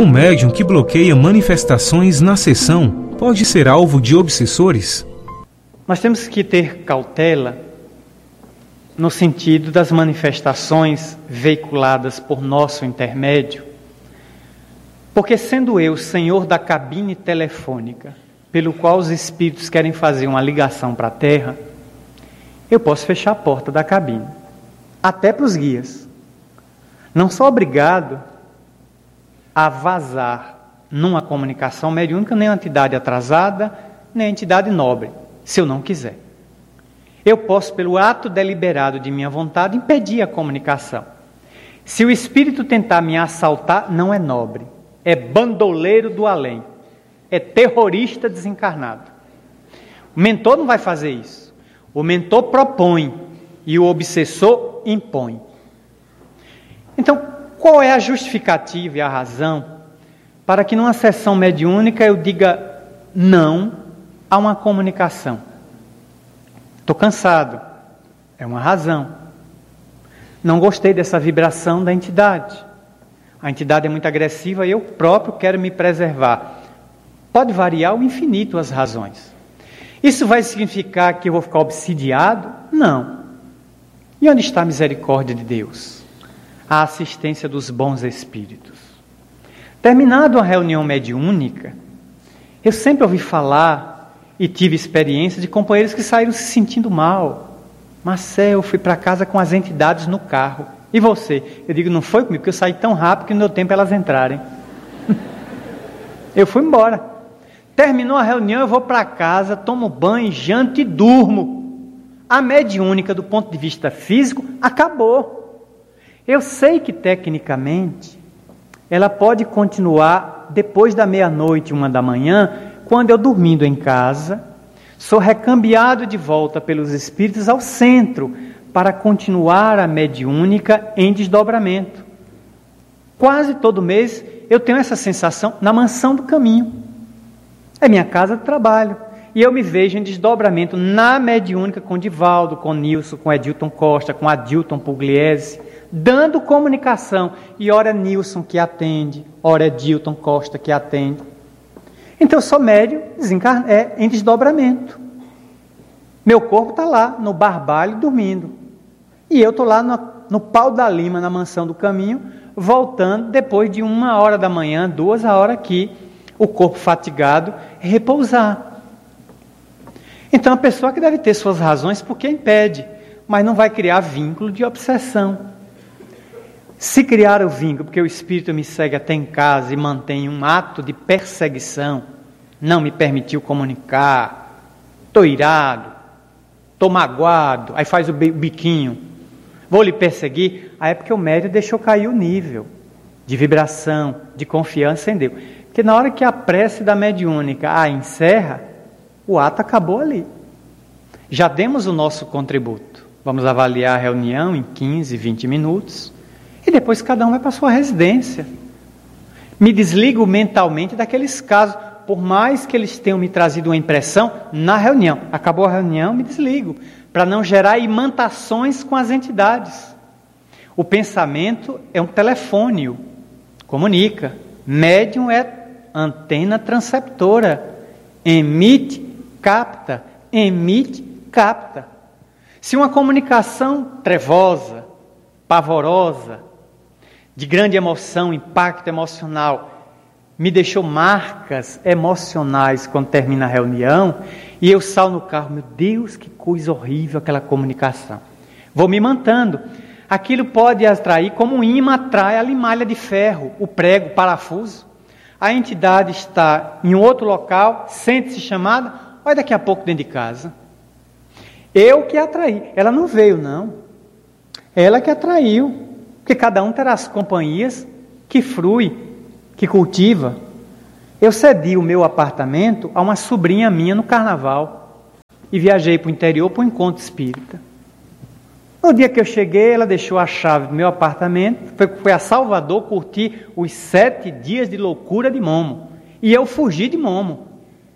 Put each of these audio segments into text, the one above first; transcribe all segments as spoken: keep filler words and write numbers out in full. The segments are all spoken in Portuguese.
Um médium que bloqueia manifestações na sessão pode ser alvo de obsessores? Nós temos que ter cautela no sentido das manifestações veiculadas por nosso intermédio, porque sendo eu senhor da cabine telefônica, pelo qual os espíritos querem fazer uma ligação para a Terra, eu posso fechar a porta da cabine, até para os guias. Não sou obrigado a vazar numa comunicação mediúnica nem uma entidade atrasada, nem entidade nobre, se eu não quiser. Eu posso, pelo ato deliberado de minha vontade, impedir a comunicação. Se o espírito tentar me assaltar, não é nobre, é bandoleiro do além, é terrorista desencarnado. O mentor não vai fazer isso. O mentor propõe e o obsessor impõe. Então, qual é a justificativa e a razão para que numa sessão mediúnica eu diga não a uma comunicação? Estou cansado. É uma razão. Não gostei dessa vibração da entidade. A entidade é muito agressiva e eu próprio quero me preservar. Pode variar ao infinito as razões. Isso vai significar que eu vou ficar obsidiado? Não. E onde está a misericórdia de Deus? A assistência dos bons espíritos. Terminado a reunião mediúnica, eu sempre ouvi falar e tive experiência de companheiros que saíram se sentindo mal. Marcel, eu fui para casa com as entidades no carro. E você? Eu digo, não foi comigo, porque eu saí tão rápido que não deu tempo elas entrarem. Eu fui embora. Terminou a reunião, eu vou para casa, tomo banho, janto e durmo. A mediúnica, do ponto de vista físico, acabou. Eu sei que, tecnicamente, ela pode continuar depois da meia-noite, uma da manhã, quando eu, dormindo em casa, sou recambiado de volta pelos espíritos ao centro para continuar a mediúnica em desdobramento. Quase todo mês eu tenho essa sensação na Mansão do Caminho. É minha casa de trabalho. E eu me vejo em desdobramento na mediúnica com Divaldo, com Nilson, com Edilton Costa, com Adilton Pugliese, dando comunicação. E ora é Nilson que atende, ora é Edilton Costa que atende. Então eu sou médium desencarn... é, em desdobramento. Meu corpo está lá, no barbalho, dormindo. E eu estou lá no, no pau da lima, na Mansão do Caminho, voltando depois de uma hora da manhã, duas, a hora que o corpo fatigado repousar. Então a pessoa que deve ter suas razões porque impede, mas não vai criar vínculo de obsessão. Se criar o vínculo, porque o espírito me segue até em casa e mantém um ato de perseguição, não me permitiu comunicar, estou irado, estou magoado, aí faz o biquinho, vou lhe perseguir, aí é porque o médium deixou cair o nível de vibração, de confiança em Deus. Porque na hora que a prece da mediúnica a encerra, o ato acabou ali. Já demos o nosso contributo. Vamos avaliar a reunião em quinze, vinte minutos. E depois cada um vai para a sua residência. Me desligo mentalmente daqueles casos. Por mais que eles tenham me trazido uma impressão, na reunião. Acabou a reunião, me desligo. Para não gerar imantações com as entidades. O pensamento é um telefone. Comunica. Médium é antena transceptora. Emite, capta, emite, capta. Se uma comunicação trevosa, pavorosa, de grande emoção, impacto emocional, me deixou marcas emocionais quando termina a reunião, e eu saio no carro, meu Deus, que coisa horrível aquela comunicação. Vou me mantando. Aquilo pode atrair, como um imã atrai a limalha de ferro, o prego, o parafuso. A entidade está em um outro local, sente-se chamada, olha daqui a pouco dentro de casa. Eu que atraí. Ela não veio, não. Ela que atraiu. Porque cada um terá as companhias que frui, que cultiva. Eu cedi o meu apartamento a uma sobrinha minha no carnaval. E viajei para o interior para um encontro espírita. No dia que eu cheguei, ela deixou a chave do meu apartamento, foi, foi a Salvador curtir os sete dias de loucura de Momo. E eu fugi de Momo.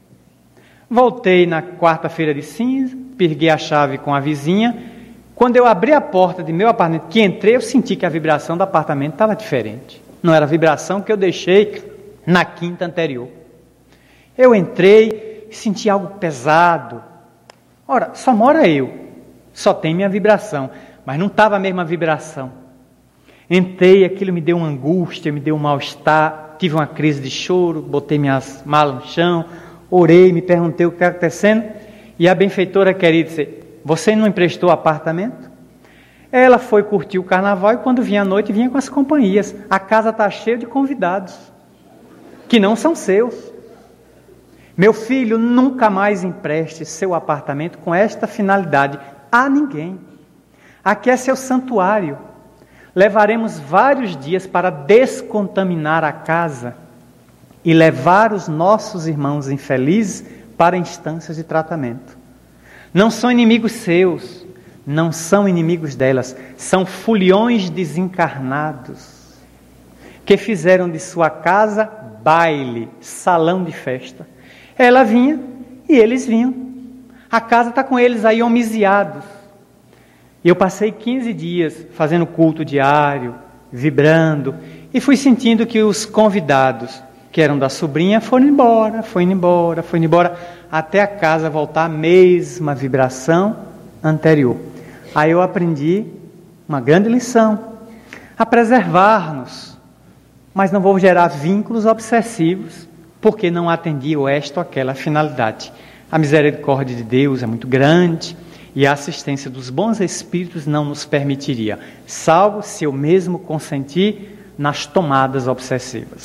Voltei na quarta-feira de cinza, peguei a chave com a vizinha. Quando eu abri a porta do meu apartamento, que entrei, eu senti que a vibração do apartamento estava diferente. Não era a vibração que eu deixei na quinta anterior. Eu entrei e senti algo pesado. Ora, só mora eu, só tem minha vibração, mas não estava a mesma vibração. Entrei, aquilo me deu uma angústia, me deu um mal-estar, tive uma crise de choro, botei minhas malas no chão, orei, me perguntei o que está acontecendo, e a benfeitora querida disse: você não emprestou apartamento? Ela foi curtir o carnaval e quando vinha à noite vinha com as companhias. A casa está cheia de convidados, que não são seus. Meu filho, nunca mais empreste seu apartamento com esta finalidade a ninguém. Aqui é seu santuário. Levaremos vários dias para descontaminar a casa e levar os nossos irmãos infelizes para instâncias de tratamento. Não são inimigos seus, não são inimigos delas, são foliões desencarnados que fizeram de sua casa baile, salão de festa. Ela vinha e eles vinham. A casa está com eles aí homiziados. E eu passei quinze dias fazendo culto diário, vibrando, e fui sentindo que os convidados, que eram da sobrinha, foram embora, foram embora, foram embora, até a casa voltar à mesma vibração anterior. Aí eu aprendi uma grande lição, a preservar-nos, mas não vou gerar vínculos obsessivos, porque não atendi o esta ou aquela finalidade. A misericórdia de Deus é muito grande, e a assistência dos bons espíritos não nos permitiria, salvo se eu mesmo consentir nas tomadas obsessivas.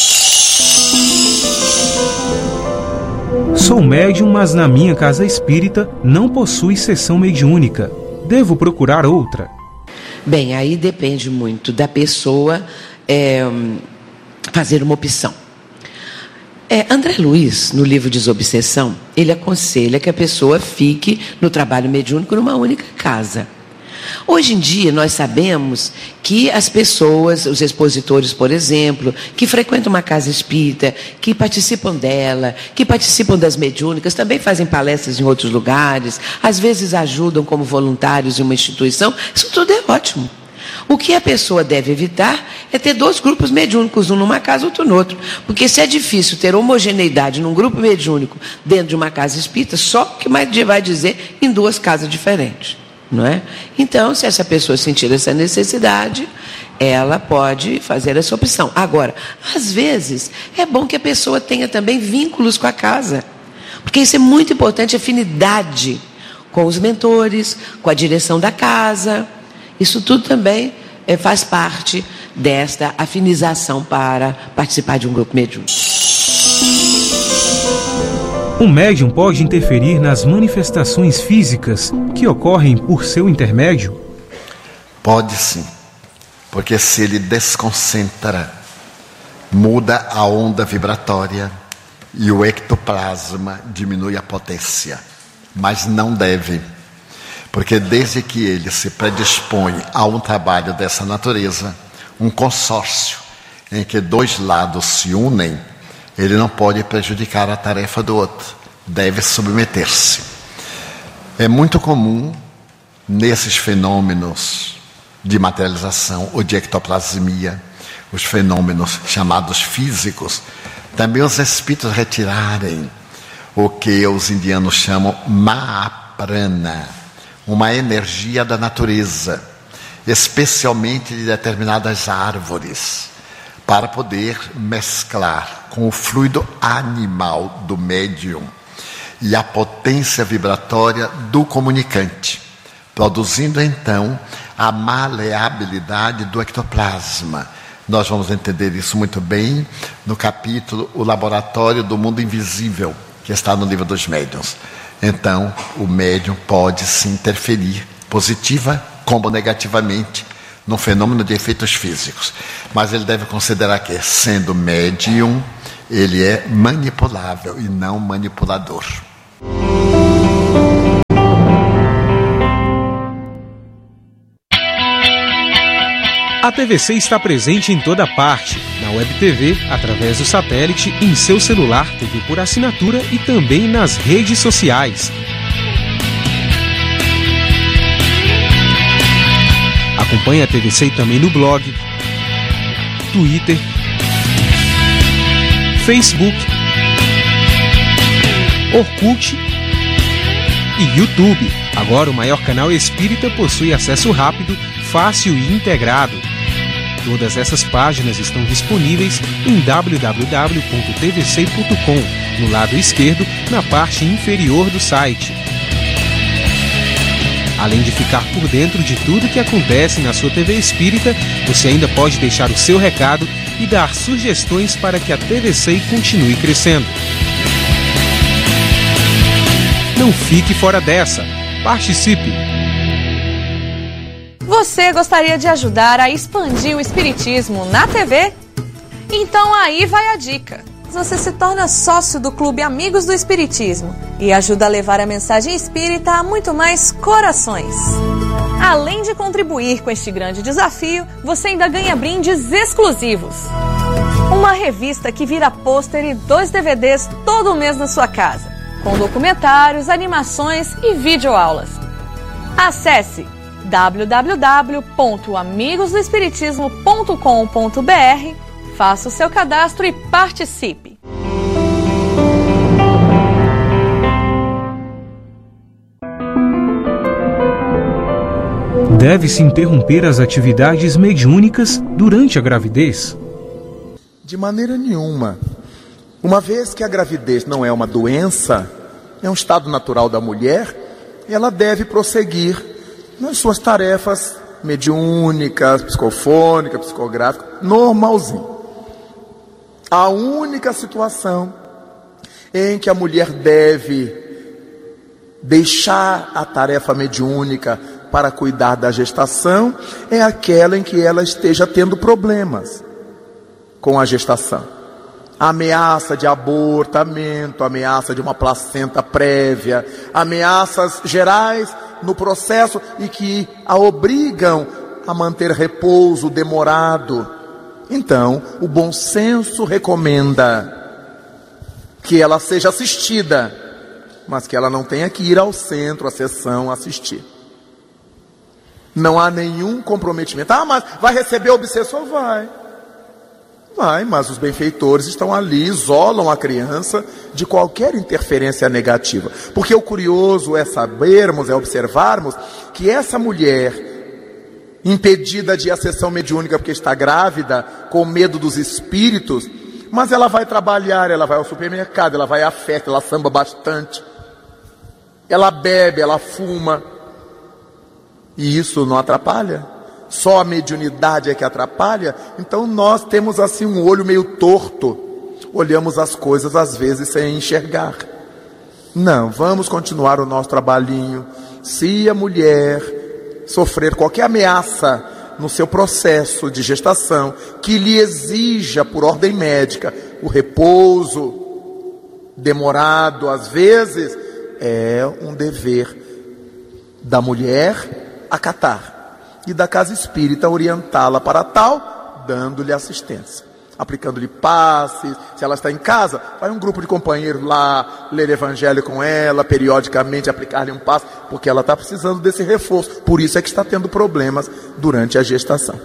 Sou médium, mas na minha casa espírita não possui sessão mediúnica. Devo procurar outra? Bem, aí depende muito da pessoa é, fazer uma opção. É, André Luiz, no livro Desobsessão, ele aconselha que a pessoa fique no trabalho mediúnico numa única casa. Hoje em dia, nós sabemos que as pessoas, os expositores, por exemplo, que frequentam uma casa espírita, que participam dela, que participam das mediúnicas, também fazem palestras em outros lugares, às vezes ajudam como voluntários em uma instituição, isso tudo é ótimo. O que a pessoa deve evitar é ter dois grupos mediúnicos, um numa casa, outro no outro. Porque se é difícil ter homogeneidade num grupo mediúnico dentro de uma casa espírita, só que vai dizer em duas casas diferentes, não é? Então, se essa pessoa sentir essa necessidade, ela pode fazer essa opção. Agora, às vezes, é bom que a pessoa tenha também vínculos com a casa. Porque isso é muito importante, afinidade com os mentores, com a direção da casa. Isso tudo também é, faz parte desta afinização para participar de um grupo mediúnico. O médium pode interferir nas manifestações físicas que ocorrem por seu intermédio? Pode sim, porque se ele desconcentra, muda a onda vibratória e o ectoplasma diminui a potência, mas não deve. Porque desde que ele se predispõe a um trabalho dessa natureza, um consórcio em que dois lados se unem, ele não pode prejudicar a tarefa do outro, deve submeter-se. É muito comum, nesses fenômenos de materialização ou de ectoplasmia, os fenômenos chamados físicos, também os espíritos retirarem o que os indianos chamam Mahaprana, uma energia da natureza, especialmente de determinadas árvores, para poder mesclar com o fluido animal do médium e a potência vibratória do comunicante, produzindo então a maleabilidade do ectoplasma. Nós vamos entender isso muito bem no capítulo O Laboratório do Mundo Invisível, que está no Livro dos Médiuns. Então, o médium pode se interferir positiva como negativamente no fenômeno de efeitos físicos. Mas ele deve considerar que, sendo médium, ele é manipulável e não manipulador. A T V C está presente em toda parte, na Web T V, através do satélite, em seu celular, T V por assinatura e também nas redes sociais. Acompanhe a T V C também no blog, Twitter, Facebook, Orkut e YouTube. Agora o maior canal espírita possui acesso rápido, fácil e integrado. Todas essas páginas estão disponíveis em w w w ponto t v c ponto com, no lado esquerdo, na parte inferior do site. Além de ficar por dentro de tudo que acontece na sua T V Espírita, você ainda pode deixar o seu recado e dar sugestões para que a T V C continue crescendo. Não fique fora dessa. Participe! Você gostaria de ajudar a expandir o Espiritismo na T V? Então aí vai a dica. Você se torna sócio do Clube Amigos do Espiritismo e ajuda a levar a mensagem espírita a muito mais corações. Além de contribuir com este grande desafio, você ainda ganha brindes exclusivos. Uma revista que vira pôster e dois D V Ds todo mês na sua casa, com documentários, animações e videoaulas. Acesse w w w ponto amigos do espiritismo ponto com ponto b r, faça o seu cadastro e participe. Deve-se interromper as atividades mediúnicas durante a gravidez? De maneira nenhuma. Uma vez que a gravidez não é uma doença, é um estado natural da mulher, ela deve prosseguir nas suas tarefas mediúnicas, psicofônicas, psicográficas, normalzinho. A única situação em que a mulher deve deixar a tarefa mediúnica para cuidar da gestação é aquela em que ela esteja tendo problemas com a gestação. Ameaça de abortamento, ameaça de uma placenta prévia, ameaças gerais no processo e que a obrigam a manter repouso demorado. Então, o bom senso recomenda que ela seja assistida, mas que ela não tenha que ir ao centro, à sessão, assistir. Não há nenhum comprometimento. Ah, mas vai receber o obsessor? Vai. Vai, mas os benfeitores estão ali, isolam a criança de qualquer interferência negativa. Porque o curioso é sabermos, é observarmos que essa mulher, impedida de ir à sessão mediúnica porque está grávida, com medo dos espíritos, mas ela vai trabalhar, ela vai ao supermercado, ela vai à festa, ela samba bastante, ela bebe, ela fuma, e isso não atrapalha? Só a mediunidade é que atrapalha? Então nós temos assim um olho meio torto, olhamos as coisas às vezes sem enxergar. Não, vamos continuar o nosso trabalhinho. Se a mulher sofrer qualquer ameaça no seu processo de gestação, que lhe exija por ordem médica o repouso demorado, às vezes, é um dever da mulher acatar. E da casa espírita orientá-la para tal, dando-lhe assistência, aplicando-lhe passes. Se ela está em casa, vai um grupo de companheiros lá, ler evangelho com ela, periodicamente aplicar-lhe um passe, porque ela está precisando desse reforço. Por isso é que está tendo problemas durante a gestação.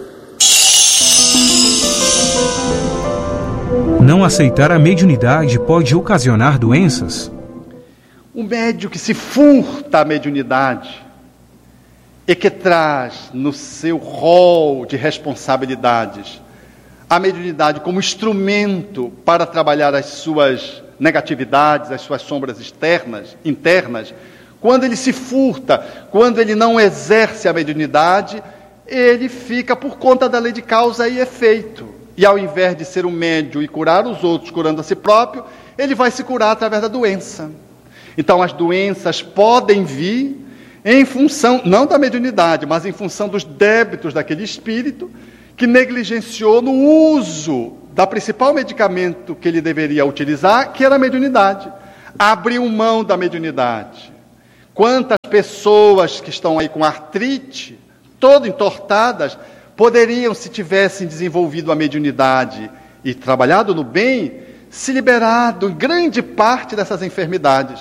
Não aceitar a mediunidade pode ocasionar doenças? O médium que se furta a mediunidade e que traz no seu rol de responsabilidades a mediunidade como instrumento para trabalhar as suas negatividades, as suas sombras externas, internas, quando ele se furta, quando ele não exerce a mediunidade, ele fica por conta da lei de causa e efeito. E ao invés de ser um médium e curar os outros, curando a si próprio, ele vai se curar através da doença. Então as doenças podem vir em função, não da mediunidade, mas em função dos débitos daquele espírito que negligenciou no uso da principal medicamento que ele deveria utilizar, que era a mediunidade. Abriu mão da mediunidade. Quantas pessoas que estão aí com artrite, todas entortadas, poderiam, se tivessem desenvolvido a mediunidade e trabalhado no bem, se liberado em grande parte dessas enfermidades.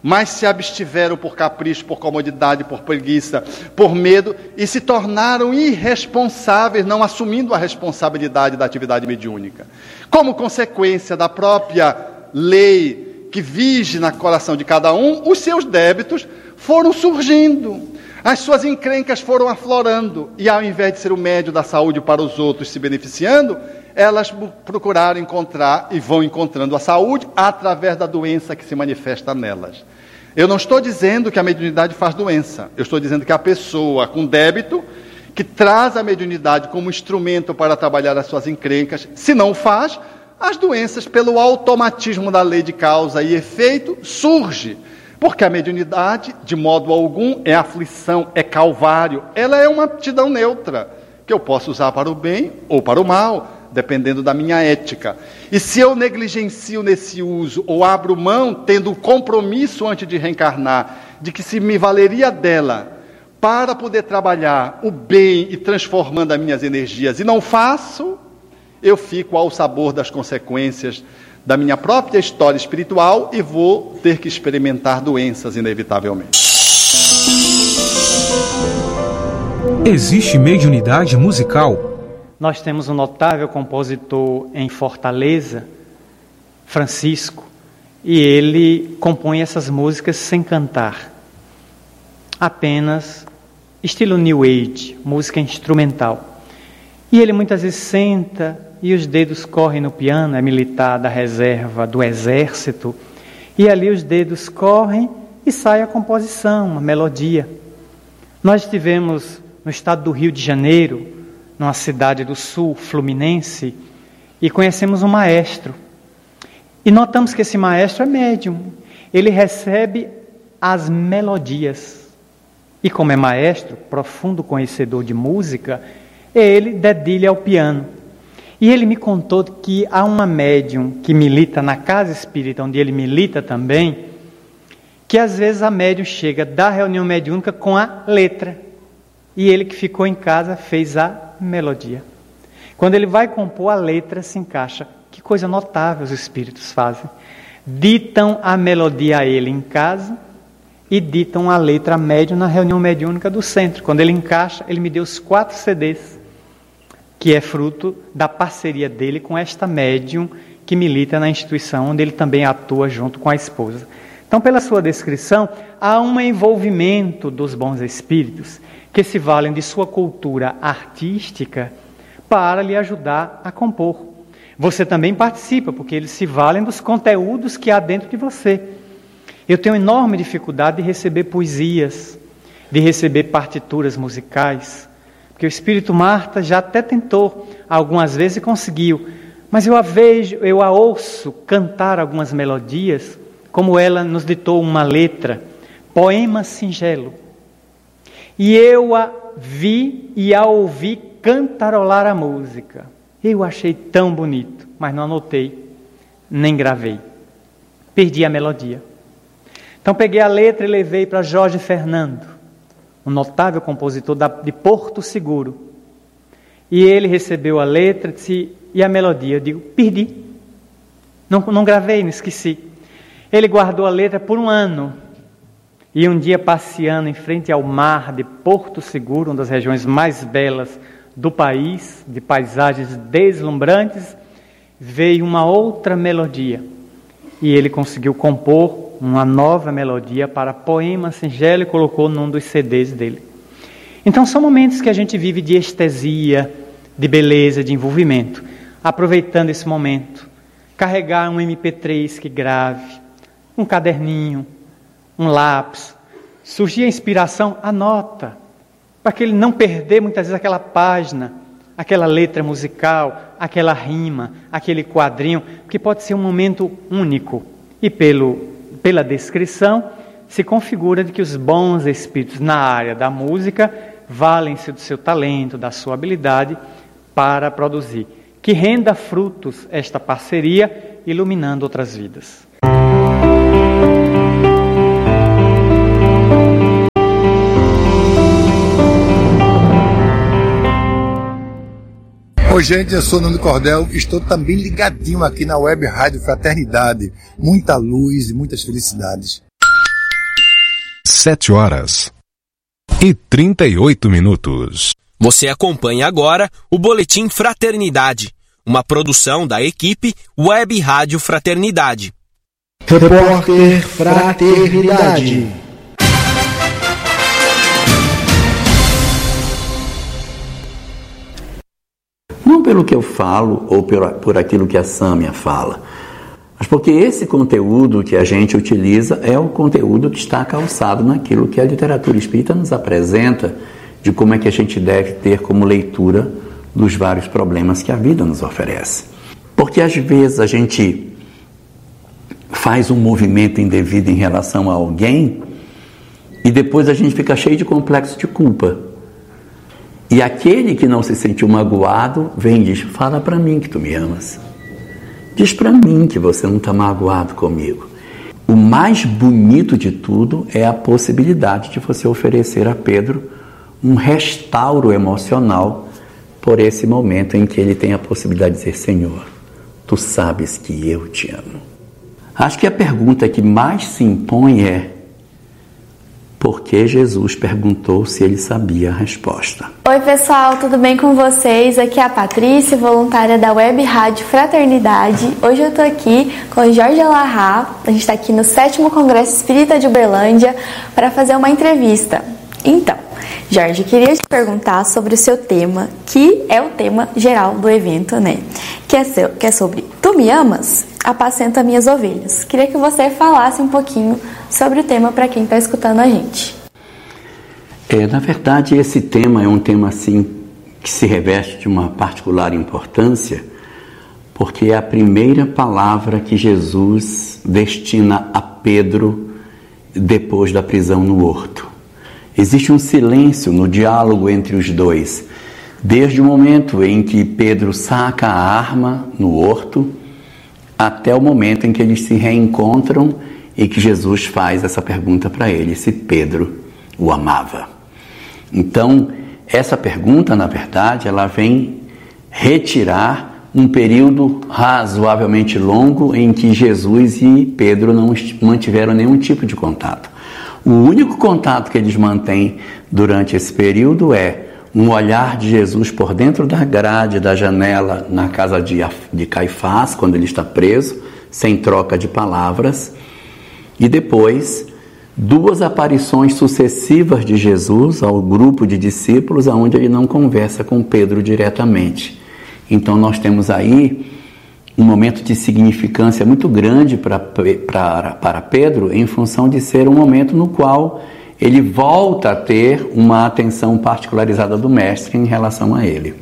mas se abstiveram por capricho, por comodidade, por preguiça, por medo, e se tornaram irresponsáveis, não assumindo a responsabilidade da atividade mediúnica. Como consequência da própria lei que vige no coração de cada um, os seus débitos foram surgindo, as suas encrencas foram aflorando, e ao invés de ser o médio da saúde para os outros se beneficiando, elas procuraram encontrar e vão encontrando a saúde através da doença que se manifesta nelas. Eu não estou dizendo que a mediunidade faz doença, eu estou dizendo que a pessoa com débito, que traz a mediunidade como instrumento para trabalhar as suas encrencas, se não faz, as doenças, pelo automatismo da lei de causa e efeito, surgem. Porque a mediunidade, de modo algum, é aflição, é calvário. Ela é uma aptidão neutra, que eu posso usar para o bem ou para o mal, dependendo da minha ética. E se eu negligencio nesse uso, ou abro mão, tendo o compromisso antes de reencarnar, de que se me valeria dela para poder trabalhar o bem e transformando as minhas energias, e não faço, eu fico ao sabor das consequências da minha própria história espiritual e vou ter que experimentar doenças inevitavelmente. Existe mediunidade musical? Nós temos um notável compositor em Fortaleza, Francisco, e ele compõe essas músicas sem cantar, apenas estilo New Age, música instrumental. E ele muitas vezes senta e os dedos correm no piano, é militar da reserva do exército, e ali os dedos correm e sai a composição, uma melodia. Nós estivemos no estado do Rio de Janeiro, numa cidade do sul, Fluminense, e conhecemos um maestro. E notamos que esse maestro é médium, ele recebe as melodias. E como é maestro, profundo conhecedor de música, ele dedilha ao piano. E ele me contou que há uma médium que milita na casa espírita, onde ele milita também, que às vezes a médium chega da reunião mediúnica com a letra. E ele que ficou em casa fez a melodia. Quando ele vai compor, a letra se encaixa. Que coisa notável os espíritos fazem. Ditam a melodia a ele em casa e ditam a letra a médium na reunião mediúnica do centro. Quando ele encaixa, ele me deu os quatro C Ds, que é fruto da parceria dele com esta médium que milita na instituição, onde ele também atua junto com a esposa. Então, pela sua descrição, há um envolvimento dos bons espíritos que se valem de sua cultura artística para lhe ajudar a compor. Você também participa, porque eles se valem dos conteúdos que há dentro de você. Eu tenho enorme dificuldade de receber poesias, de receber partituras musicais, porque o Espírito Marta já até tentou algumas vezes e conseguiu, mas eu a vejo, eu a ouço cantar algumas melodias, como ela nos ditou uma letra, poema singelo, e eu a vi e a ouvi cantarolar a música. Eu achei tão bonito, mas não anotei, nem gravei. Perdi a melodia. Então peguei a letra e levei para Jorge Fernando, um notável compositor de Porto Seguro. E ele recebeu a letra e disse, e a melodia? Eu digo, perdi. Não, não gravei, não esqueci. Ele guardou a letra por um ano. E um dia, passeando em frente ao mar de Porto Seguro, uma das regiões mais belas do país, de paisagens deslumbrantes, veio uma outra melodia. E ele conseguiu compor uma nova melodia para Poema Singelo e colocou num dos C Ds dele. Então são momentos que a gente vive de estesia, de beleza, de envolvimento. Aproveitando esse momento, carregar um M P três que grave, um caderninho, um lápis. Surgir a inspiração, anota, para que ele não perder muitas vezes aquela página, aquela letra musical, aquela rima, aquele quadrinho, que pode ser um momento único. E pelo, pela descrição, se configura de que os bons espíritos na área da música valem-se do seu talento, da sua habilidade para produzir. Que renda frutos esta parceria, iluminando outras vidas. Oi gente, eu sou Nando Cordel, estou também ligadinho aqui na Web Rádio Fraternidade. Muita luz e muitas felicidades. sete horas e trinta e oito minutos. Você acompanha agora o Boletim Fraternidade, uma produção da equipe Web Rádio Fraternidade. Repórter Fraternidade. Não pelo que eu falo ou por, por aquilo que a Sâmia fala, mas porque esse conteúdo que a gente utiliza é o conteúdo que está calçado naquilo que a literatura espírita nos apresenta de como é que a gente deve ter como leitura dos vários problemas que a vida nos oferece. Porque às vezes a gente faz um movimento indevido em relação a alguém e depois a gente fica cheio de complexo de culpa. E aquele que não se sentiu magoado vem e diz: fala para mim que tu me amas. Diz para mim que você não está magoado comigo. O mais bonito de tudo é a possibilidade de você oferecer a Pedro um restauro emocional por esse momento em que ele tem a possibilidade de dizer: Senhor, tu sabes que eu te amo. Acho que a pergunta que mais se impõe é: por que Jesus perguntou se ele sabia a resposta? Oi pessoal, tudo bem com vocês? Aqui é a Patrícia, voluntária da Web Rádio Fraternidade. Hoje eu estou aqui com o Jorge Alahá. A gente está aqui no sétimo Congresso Espírita de Uberlândia para fazer uma entrevista. Então, Jorge, queria te perguntar sobre o seu tema, que é o tema geral do evento, né? Que é, seu, que é sobre Tu me amas? Apacenta minhas ovelhas. Queria que você falasse um pouquinho sobre o tema para quem está escutando a gente. É, na verdade, esse tema é um tema assim que se reveste de uma particular importância, porque é a primeira palavra que Jesus destina a Pedro depois da prisão no horto. Existe um silêncio no diálogo entre os dois, desde o momento em que Pedro saca a arma no horto, até o momento em que eles se reencontram e que Jesus faz essa pergunta para ele, se Pedro o amava. Então, essa pergunta, na verdade, ela vem retirar um período razoavelmente longo em que Jesus e Pedro não mantiveram nenhum tipo de contato. O único contato que eles mantêm durante esse período é um olhar de Jesus por dentro da grade da janela na casa de, de Caifás, quando ele está preso, sem troca de palavras, e depois duas aparições sucessivas de Jesus ao grupo de discípulos, onde ele não conversa com Pedro diretamente. Então nós temos aí um momento de significância muito grande para, para, para Pedro, em função de ser um momento no qual ele volta a ter uma atenção particularizada do mestre em relação a ele.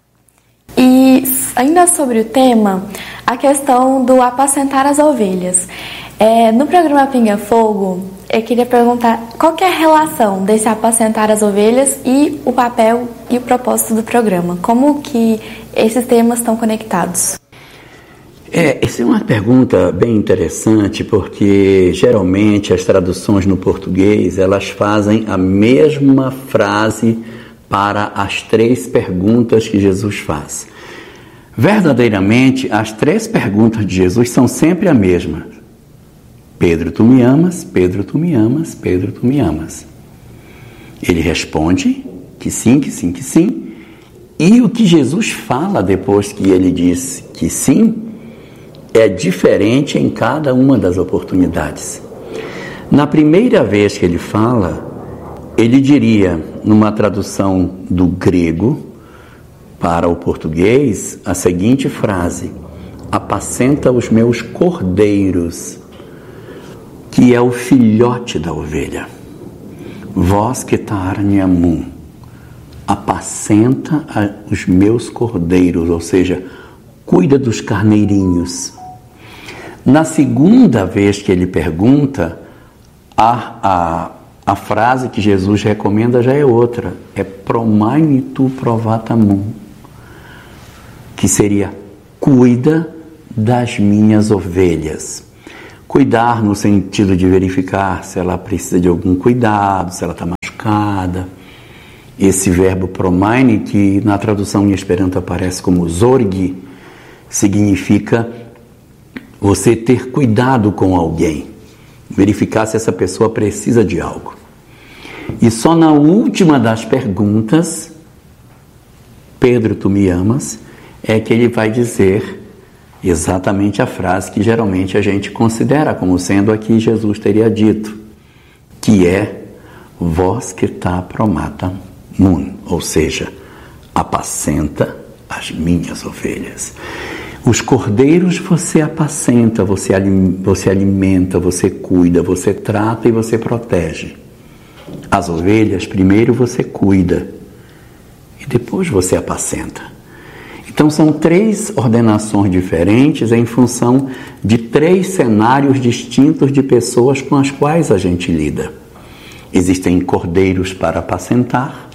E ainda sobre o tema, a questão do apacentar as ovelhas. É, no programa Pinga Fogo, eu queria perguntar qual que é a relação desse apacentar as ovelhas e o papel e o propósito do programa. Como que esses temas estão conectados? É, essa é uma pergunta bem interessante, porque geralmente as traduções no português, elas fazem a mesma frase para as três perguntas que Jesus faz. Verdadeiramente, as três perguntas de Jesus são sempre a mesma. Pedro, tu me amas? Pedro, tu me amas? Pedro, tu me amas? Ele responde que sim, que sim, que sim. E o que Jesus fala depois que ele diz que sim, é diferente em cada uma das oportunidades. Na primeira vez que ele fala, ele diria, numa tradução do grego para o português, a seguinte frase: apacenta os meus cordeiros, que é o filhote da ovelha. Vós que tarniamun, apacenta os meus cordeiros, ou seja, cuida dos carneirinhos. Na segunda vez que ele pergunta, a, a, a frase que Jesus recomenda já é outra. É promaini tu provatamum, que seria cuida das minhas ovelhas. Cuidar no sentido de verificar se ela precisa de algum cuidado, se ela está machucada. Esse verbo promaini, que na tradução em Esperanto aparece como zorgi, significa você ter cuidado com alguém, verificar se essa pessoa precisa de algo. E só na última das perguntas, Pedro, tu me amas, é que ele vai dizer exatamente a frase que geralmente a gente considera como sendo a que Jesus teria dito, que é vós que tá promata mun, ou seja, apacenta as minhas ovelhas. Os cordeiros você apacenta, você alimenta, você cuida, você trata e você protege. As ovelhas, primeiro você cuida e depois você apacenta. Então são três ordenações diferentes em função de três cenários distintos de pessoas com as quais a gente lida. Existem cordeiros para apacentar,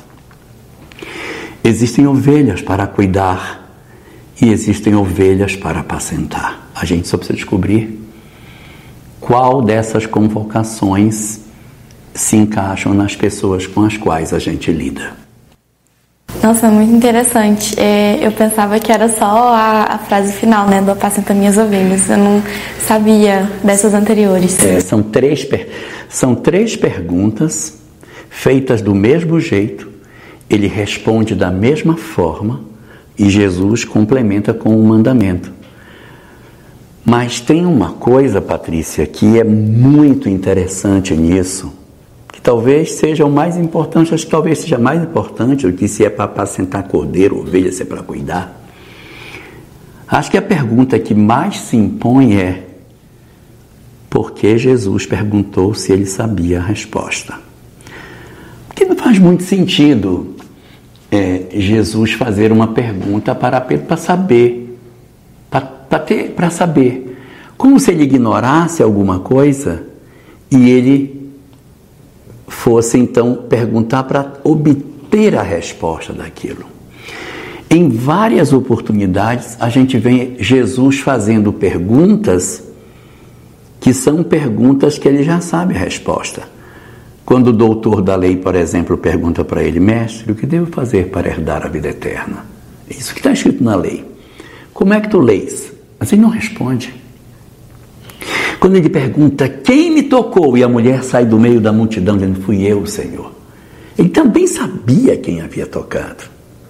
existem ovelhas para cuidar e existem ovelhas para apacentar. A gente só precisa descobrir qual dessas convocações se encaixam nas pessoas com as quais a gente lida. Nossa, muito interessante. É, eu pensava que era só a, a frase final, né, do apacenta minhas ovelhas. Eu não sabia dessas anteriores. É, são, três, são três perguntas feitas do mesmo jeito, ele responde da mesma forma e Jesus complementa com um mandamento. Mas tem uma coisa, Patrícia, que é muito interessante nisso, que talvez seja o mais importante, acho que talvez seja mais importante do que se é para apacentar cordeiro, ovelha, se é para cuidar. Acho que a pergunta que mais se impõe é: por que Jesus perguntou se ele sabia a resposta? Porque não faz muito sentido é, Jesus fazer uma pergunta para Pedro para saber, para saber, como se ele ignorasse alguma coisa e ele fosse então perguntar para obter a resposta daquilo. Em várias oportunidades a gente vê Jesus fazendo perguntas que são perguntas que ele já sabe a resposta. Quando o doutor da lei, por exemplo, pergunta para ele: mestre, o que devo fazer para herdar a vida eterna? Isso que está escrito na lei. Como é que tu lês? Mas ele não responde. Quando ele pergunta: quem me tocou? E a mulher sai do meio da multidão dizendo: fui eu, Senhor. Ele também sabia quem havia tocado.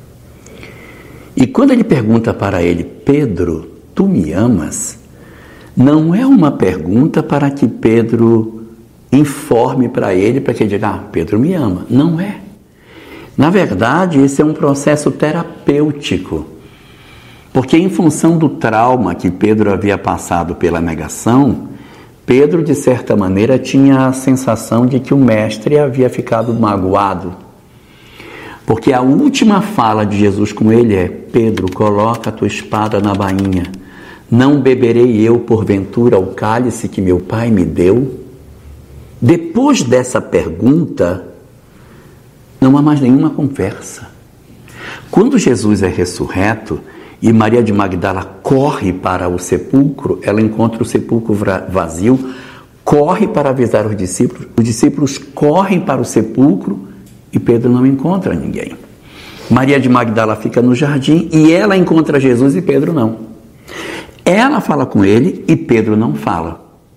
E quando ele pergunta para ele: Pedro, tu me amas? Não é uma pergunta para que Pedro informe para ele, para que ele diga: ah, Pedro me ama. Não é. Na verdade, esse é um processo terapêutico. Porque em função do trauma que Pedro havia passado pela negação, Pedro, de certa maneira, tinha a sensação de que o mestre havia ficado magoado. Porque a última fala de Jesus com ele é: Pedro, coloca a tua espada na bainha. Não beberei eu, porventura, o cálice que meu pai me deu? Depois dessa pergunta, não há mais nenhuma conversa. Quando Jesus é ressurreto e Maria de Magdala corre para o sepulcro, ela encontra o sepulcro vazio, corre para avisar os discípulos, os discípulos correm para o sepulcro e Pedro não encontra ninguém. Maria de Magdala fica no jardim e ela encontra Jesus e Pedro não. Ela fala com ele e Pedro não fala.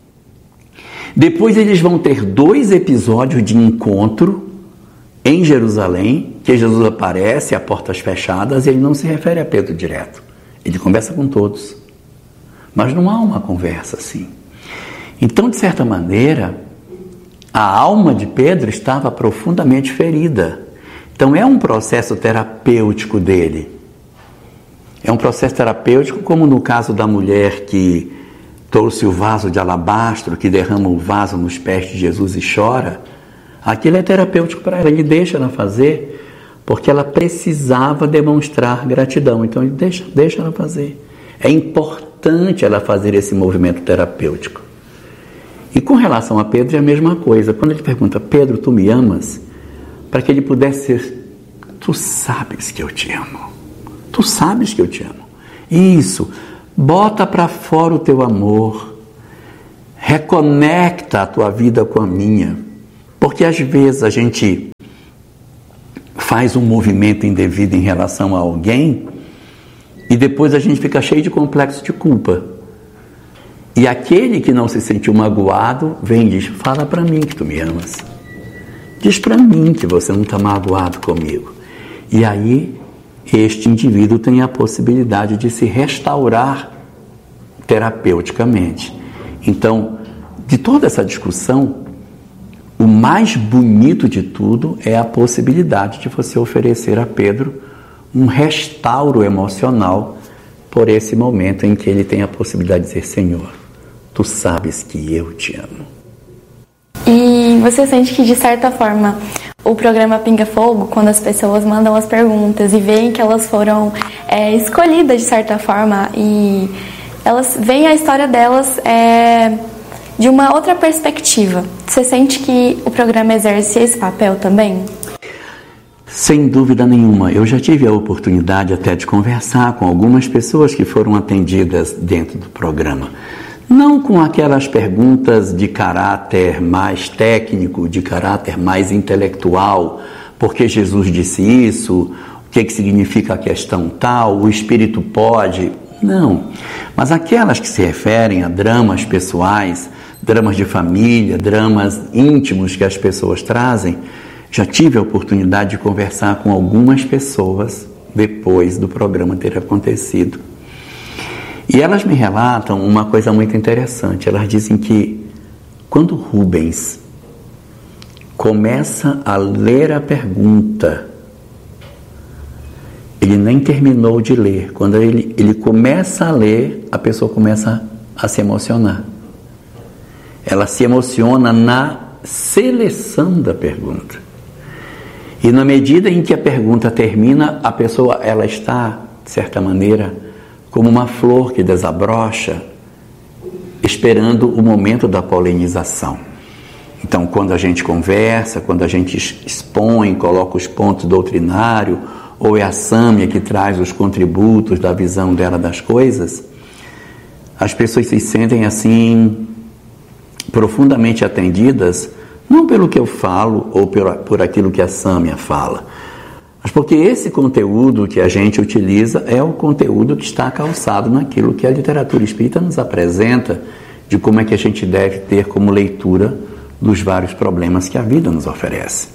Depois eles vão ter dois episódios de encontro em Jerusalém, que Jesus aparece a portas fechadas e ele não se refere a Pedro direto. Ele conversa com todos. Mas não há uma conversa assim. Então, de certa maneira, a alma de Pedro estava profundamente ferida. Então é um processo terapêutico dele. É um processo terapêutico como no caso da mulher que trouxe o vaso de alabastro, que derrama o vaso nos pés de Jesus e chora. Aquilo é terapêutico para ela. Ele deixa ela fazer porque ela precisava demonstrar gratidão. Então ele deixa, deixa ela fazer. É importante ela fazer esse movimento terapêutico. E com relação a Pedro é a mesma coisa. Quando ele pergunta: Pedro, tu me amas? Para que ele pudesse ser: tu sabes que eu te amo. Tu sabes que eu te amo. Isso. Bota para fora o teu amor. Reconecta a tua vida com a minha. Porque às vezes a gente faz um movimento indevido em relação a alguém e depois a gente fica cheio de complexo de culpa. E aquele que não se sentiu magoado vem e diz: fala para mim que tu me amas. Diz para mim que você não está magoado comigo. E aí, este indivíduo tem a possibilidade de se restaurar terapeuticamente. Então, de toda essa discussão, o mais bonito de tudo é a possibilidade de você oferecer a Pedro um restauro emocional por esse momento em que ele tem a possibilidade de dizer: Senhor, tu sabes que eu te amo. E você sente que, de certa forma, o programa Pinga Fogo, quando as pessoas mandam as perguntas e veem que elas foram é, escolhidas de certa forma e elas veem a história delas é, de uma outra perspectiva, você sente que o programa exerce esse papel também? Sem dúvida nenhuma. Eu já tive a oportunidade até de conversar com algumas pessoas que foram atendidas dentro do programa. Não com aquelas perguntas de caráter mais técnico, de caráter mais intelectual, porque Jesus disse isso, o que, que significa a questão tal, o Espírito pode... Não, mas aquelas que se referem a dramas pessoais, dramas de família, dramas íntimos que as pessoas trazem, já tive a oportunidade de conversar com algumas pessoas depois do programa ter acontecido. E elas me relatam uma coisa muito interessante. Elas dizem que quando Rubens começa a ler a pergunta, ele nem terminou de ler. Quando ele, ele começa a ler, a pessoa começa a se emocionar. Ela se emociona na seleção da pergunta. E na medida em que a pergunta termina, a pessoa ela está, de certa maneira, como uma flor que desabrocha, esperando o momento da polinização. Então, quando a gente conversa, quando a gente expõe, coloca os pontos doutrinários, ou é a Sâmia que traz os contributos da visão dela das coisas, as pessoas se sentem assim, profundamente atendidas, não pelo que eu falo ou por, por aquilo que a Sâmia fala, mas porque esse conteúdo que a gente utiliza é o conteúdo que está calçado naquilo que a literatura espírita nos apresenta, de como é que a gente deve ter como leitura dos vários problemas que a vida nos oferece.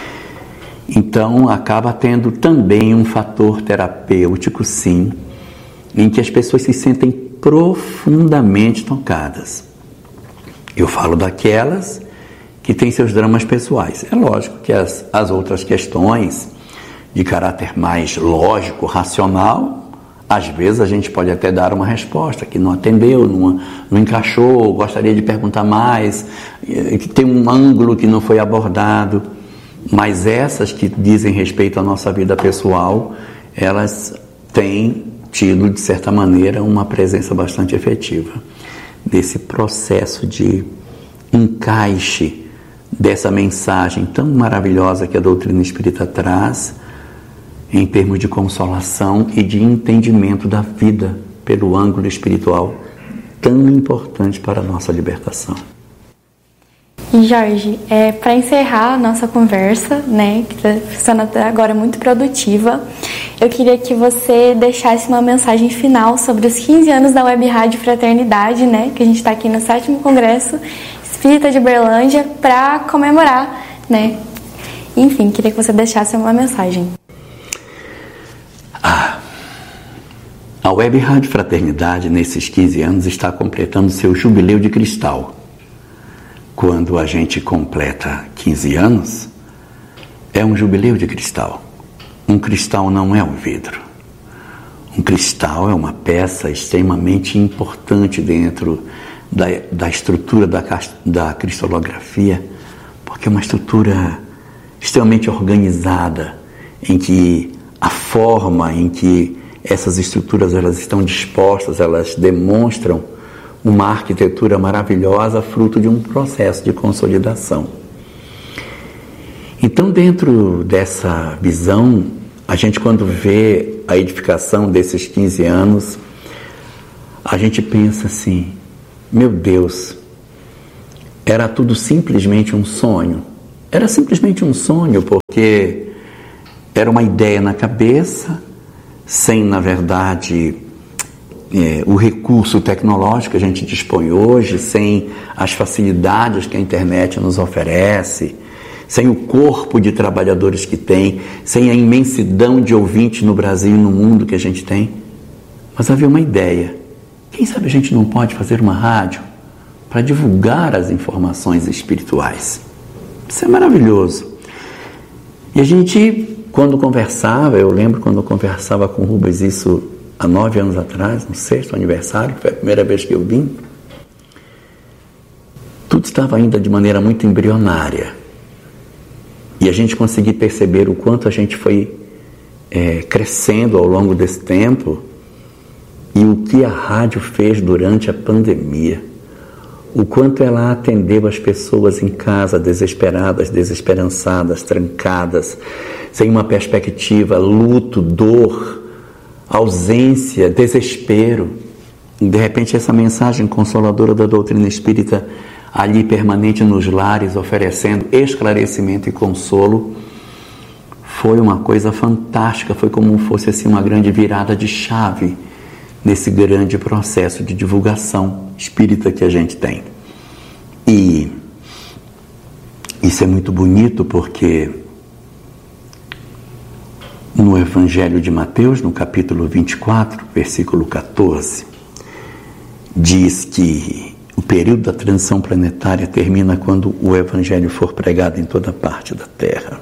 Então, acaba tendo também um fator terapêutico, sim, em que as pessoas se sentem profundamente tocadas. Eu falo daquelas que têm seus dramas pessoais. É lógico que as, as outras questões de caráter mais lógico, racional, às vezes a gente pode até dar uma resposta que não atendeu, não, não encaixou, gostaria de perguntar mais, que tem um ângulo que não foi abordado. Mas essas que dizem respeito à nossa vida pessoal, elas têm tido, de certa maneira, uma presença bastante efetiva desse processo de encaixe dessa mensagem tão maravilhosa que a doutrina espírita traz em termos de consolação e de entendimento da vida pelo ângulo espiritual tão importante para a nossa libertação. E Jorge, é, para encerrar a nossa conversa, né, que está sendo até agora muito produtiva, eu queria que você deixasse uma mensagem final sobre os quinze anos da Web Rádio Fraternidade, né, que a gente está aqui no sétimo Congresso Espírita de Uberlândia para comemorar, né? Enfim, queria que você deixasse uma mensagem. Ah, a Web Rádio Fraternidade, nesses quinze anos, está completando seu jubileu de cristal. Quando a gente completa quinze anos, é um jubileu de cristal. Um cristal não é um vidro. Um cristal é uma peça extremamente importante dentro da, da estrutura da, da cristalografia, porque é uma estrutura extremamente organizada, em que a forma em que essas estruturas elas estão dispostas, elas demonstram uma arquitetura maravilhosa, fruto de um processo de consolidação. Então, dentro dessa visão, a gente, quando vê a edificação desses quinze anos, a gente pensa assim, meu Deus, era tudo simplesmente um sonho. Era simplesmente um sonho, porque era uma ideia na cabeça, sem, na verdade, É, o recurso tecnológico que a gente dispõe hoje, sem as facilidades que a internet nos oferece, sem o corpo de trabalhadores que tem, sem a imensidão de ouvintes no Brasil e no mundo que a gente tem. Mas havia uma ideia. Quem sabe a gente não pode fazer uma rádio para divulgar as informações espirituais? Isso é maravilhoso. E a gente, quando conversava, eu lembro quando eu conversava com o Rubens, isso há nove anos atrás, no sexto aniversário, que foi a primeira vez que eu vim, tudo estava ainda de maneira muito embrionária. E a gente conseguiu perceber o quanto a gente foi é, crescendo ao longo desse tempo e o que a rádio fez durante a pandemia. O quanto ela atendeu as pessoas em casa, desesperadas, desesperançadas, trancadas, sem uma perspectiva, luto, dor, ausência, desespero. E de repente essa mensagem consoladora da doutrina espírita ali permanente nos lares, oferecendo esclarecimento e consolo, foi uma coisa fantástica, foi como fosse assim uma grande virada de chave nesse grande processo de divulgação espírita que a gente tem. E isso é muito bonito porque no Evangelho de Mateus, no capítulo vinte e quatro, versículo quatorze, diz que o período da transição planetária termina quando o Evangelho for pregado em toda parte da Terra.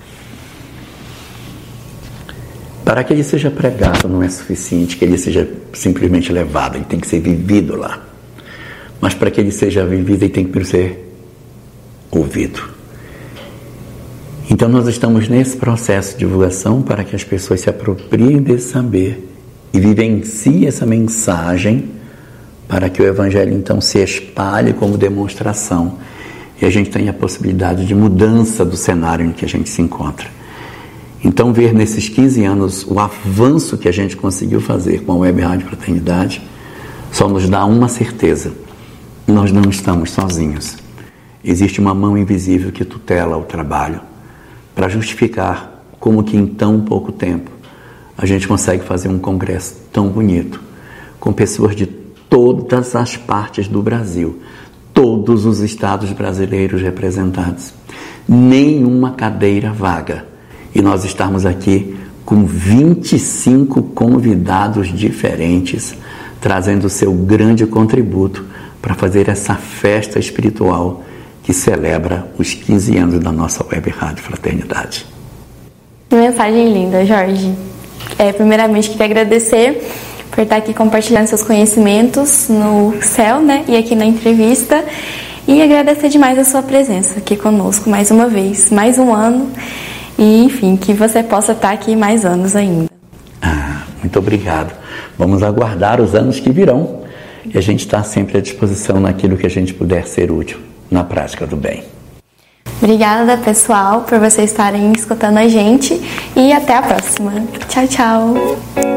Para que ele seja pregado não é suficiente que ele seja simplesmente levado, ele tem que ser vivido lá. Mas para que ele seja vivido, ele tem que ser ouvido. Então nós estamos nesse processo de divulgação para que as pessoas se apropriem desse saber e vivenciem essa mensagem para que o Evangelho então se espalhe como demonstração e a gente tenha a possibilidade de mudança do cenário em que a gente se encontra. Então ver nesses quinze anos o avanço que a gente conseguiu fazer com a Web Rádio Fraternidade só nos dá uma certeza: nós não estamos sozinhos. Existe uma mão invisível que tutela o trabalho para justificar como que em tão pouco tempo a gente consegue fazer um congresso tão bonito, com pessoas de todas as partes do Brasil, todos os estados brasileiros representados, nenhuma cadeira vaga. E nós estamos aqui com vinte e cinco convidados diferentes, trazendo o seu grande contributo para fazer essa festa espiritual que celebra os quinze anos da nossa Web Rádio Fraternidade. Que mensagem linda, Jorge. É, primeiramente, queria agradecer por estar aqui compartilhando seus conhecimentos no céu, né, e aqui na entrevista. E agradecer demais a sua presença aqui conosco mais uma vez, mais um ano. E, enfim, que você possa estar aqui mais anos ainda. Ah, muito obrigado. Vamos aguardar os anos que virão. E a gente está sempre à disposição naquilo que a gente puder ser útil na prática do bem. Obrigada, pessoal, por vocês estarem escutando a gente. E até a próxima. Tchau, tchau.